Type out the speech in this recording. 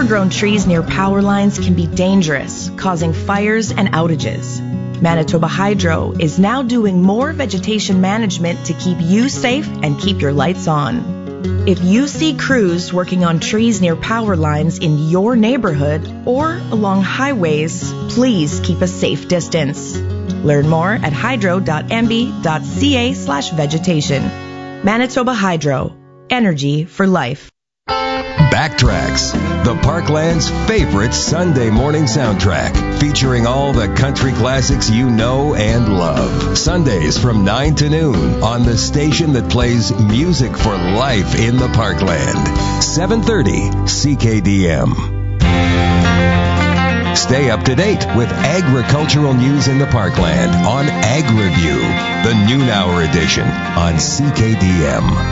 Overgrown trees near power lines can be dangerous, causing fires and outages. Manitoba Hydro is now doing more vegetation management to keep you safe and keep your lights on. If you see crews working on trees near power lines in your neighborhood or along highways, please keep a safe distance. Learn more at hydro.mb.ca/vegetation. Manitoba Hydro. Energy for life. Backtracks, the Parkland's favorite Sunday morning soundtrack, featuring all the country classics you know and love. Sundays from 9 to noon on the station that plays music for life in the Parkland. 730 CKDM. Stay up to date with agricultural news in the Parkland on Ag Review, the noon hour edition on CKDM.